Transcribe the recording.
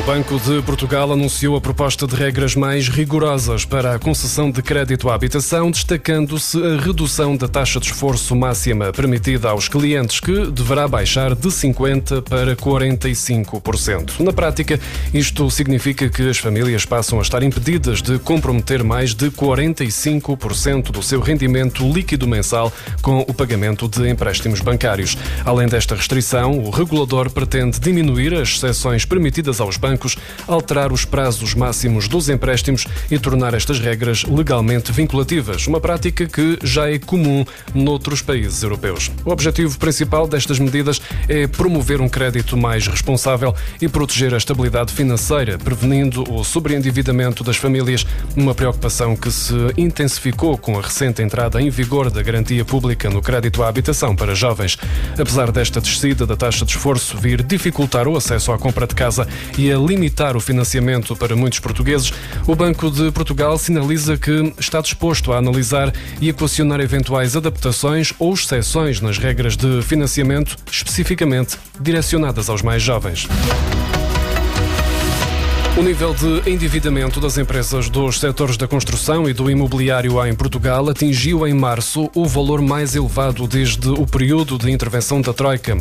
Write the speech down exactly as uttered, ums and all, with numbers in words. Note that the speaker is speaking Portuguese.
Banco de Portugal anunciou a proposta de regras mais rigorosas para a concessão de crédito à habitação, destacando-se a redução da taxa de esforço máxima permitida aos clientes, que deverá baixar de cinquenta por cento para quarenta e cinco por cento. Na prática, isto significa que as famílias passam a estar impedidas de comprometer mais de quarenta e cinco por cento do seu rendimento líquido mensal com o pagamento de empréstimos bancários. Além desta restrição, o regulador pretende diminuir as exceções permitidas aos bancos, alterar os prazos máximos dos empréstimos e tornar estas regras legalmente vinculativas, uma prática que já é comum noutros países europeus. O objetivo principal destas medidas é promover um crédito mais responsável e proteger a estabilidade financeira, prevenindo o sobreendividamento das famílias, uma preocupação que se intensificou com a recente entrada em vigor da garantia pública no crédito à habitação para jovens. Apesar desta descida da taxa de esforço vir dificultar o acesso à compra de casa e a limitar o financiamento para muitos portugueses, o Banco de Portugal sinaliza que está disposto a analisar e equacionar eventuais adaptações ou exceções nas regras de financiamento, especificamente direcionadas aos mais jovens. O nível de endividamento das empresas dos setores da construção e do imobiliário em Portugal atingiu em março o valor mais elevado desde o período de intervenção da Troika.